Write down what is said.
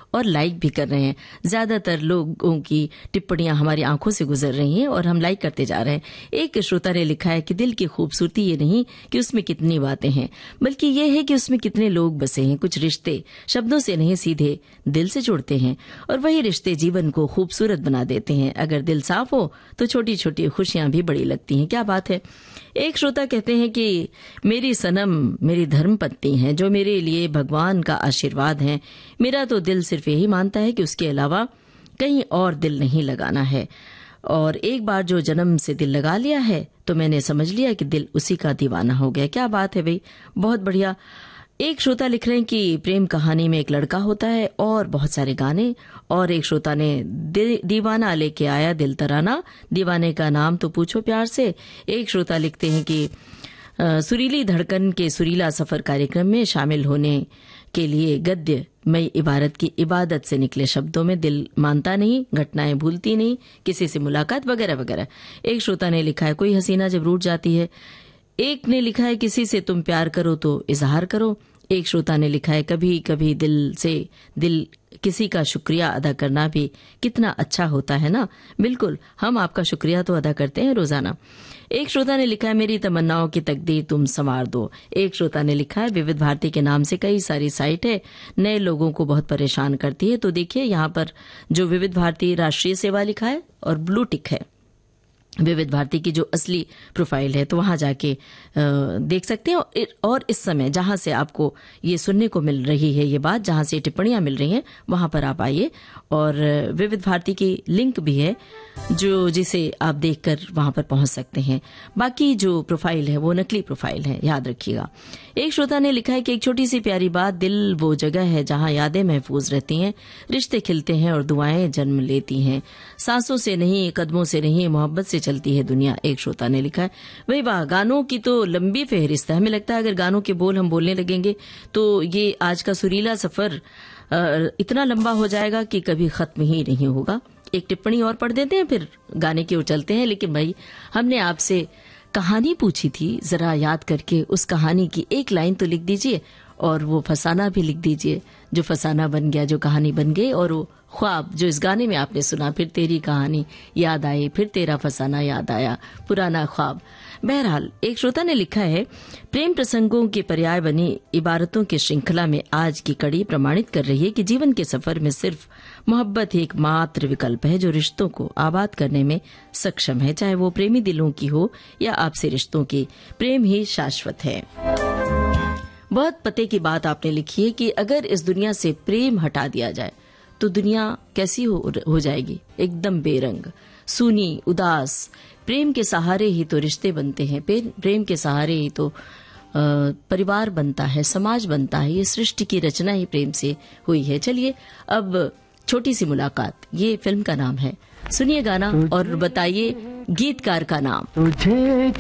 और लाइक भी कर रहे हैं। ज्यादातर लोगों की टिप्पणियां हमारी आंखों से गुजर रही हैं और हम लाइक करते जा रहे हैं। एक श्रोता ने लिखा है कि दिल की खूबसूरती ये नहीं कि उसमें कितनी बातें हैं, बल्कि ये है कि उसमें कितने लोग बसे हैं। कुछ रिश्ते शब्दों से नहीं, सीधे दिल से जुड़ते हैं और वही रिश्ते जीवन को खूबसूरत बना देते हैं। अगर दिल साफ हो तो छोटी छोटी खुशियां भी बड़ी लगती हैं। क्या बात है। एक श्रोता कहते हैं कि मेरी सनम मेरी धर्मपत्नी है, जो मेरे लिए भगवान का आशीर्वाद है। मेरा तो दिल सिर्फ यही मानता है कि उसके अलावा कहीं और दिल नहीं लगाना है, और एक बार जो जन्म से दिल लगा लिया है तो मैंने समझ लिया कि दिल उसी का दीवाना हो गया। क्या बात है भाई, बहुत बढ़िया। एक श्रोता लिख रहे हैं कि प्रेम कहानी में एक लड़का होता है और बहुत सारे गाने, और एक श्रोता ने दीवाना लेके आया दिल तराना, दीवाने का नाम तो पूछो प्यार से। एक श्रोता लिखते हैं कि सुरीली धड़कन के सुरीला सफर कार्यक्रम में शामिल होने के लिए गद्य मई इबारत की इबादत से निकले शब्दों में दिल मानता नहीं, घटनाएं भूलती नहीं, किसी से मुलाकात वगैरह वगैरह। एक श्रोता ने लिखा है कोई हसीना जब रूठ जाती है। एक ने लिखा है किसी से तुम प्यार करो तो इजहार करो। एक श्रोता ने लिखा है कभी कभी दिल किसी का शुक्रिया अदा करना भी कितना अच्छा होता है ना। बिल्कुल, हम आपका शुक्रिया तो अदा करते हैं रोजाना। एक श्रोता ने लिखा है मेरी तमन्नाओं की तकदीर तुम संवार दो। एक श्रोता ने लिखा है विविध भारती के नाम से कई सारी साइट है, नए लोगों को बहुत परेशान करती है। तो देखिए यहाँ पर जो विविध भारती राष्ट्रीय सेवा लिखा है और ब्लू टिक है, विविध भारती की जो असली प्रोफाइल है, तो वहां जाके देख सकते हैं। और इस समय जहां से आपको ये सुनने को मिल रही है, ये बात जहां से टिप्पणियां मिल रही हैं, वहां पर आप आइए, और विविध भारती की लिंक भी है जिसे आप देखकर वहां पर पहुंच सकते हैं। बाकी जो प्रोफाइल है वो नकली प्रोफाइल है, याद रखिएगा। एक श्रोता ने लिखा है कि एक छोटी सी प्यारी बात, दिल वो जगह है जहां यादें महफूज रहती हैं, रिश्ते खिलते हैं और दुआएं जन्म लेती हैं, सांसों से नहीं कदमों से नहीं मोहब्बत से चलती है दुनिया। एक श्रोता ने लिखा है वही वाह, गानों की तो लंबी फहरिस्त है। हमें लगता है अगर गानों के बोल हम बोलने लगेंगे तो ये आज का सुरीला सफर इतना लंबा हो जाएगा कि कभी खत्म ही नहीं होगा। एक टिप्पणी और पढ़ देते हैं, फिर गाने की ओर चलते हैं। लेकिन भाई, हमने आपसे कहानी पूछी थी, जरा याद करके उस कहानी की एक लाइन तो लिख दीजिए, और वो फसाना भी लिख दीजिए जो फसाना बन गया, जो कहानी बन गई, और वो ख्वाब जो इस गाने में आपने सुना, फिर तेरी कहानी याद आई, फिर तेरा फसाना याद आया, पुराना ख्वाब। बहरहाल, एक श्रोता ने लिखा है प्रेम प्रसंगों के पर्याय बनी इबारतों की श्रृंखला में आज की कड़ी प्रमाणित कर रही है कि जीवन के सफर में सिर्फ मोहब्बत ही एकमात्र विकल्प है जो रिश्तों को आबाद करने में सक्षम है, चाहे वो प्रेमी दिलों की हो या आपसी रिश्तों की। प्रेम ही शाश्वत है। बहुत पते की बात आपने लिखी है कि अगर इस दुनिया से प्रेम हटा दिया जाए तो दुनिया कैसी हो जाएगी, एकदम बेरंग, सूनी, उदास। प्रेम के सहारे ही तो रिश्ते बनते हैं, प्रेम के सहारे ही तो परिवार बनता है, समाज बनता है। ये सृष्टि की रचना ही प्रेम से हुई है। चलिए अब छोटी सी मुलाकात, ये फिल्म का नाम है, सुनिए गाना और बताइए गीतकार का नाम।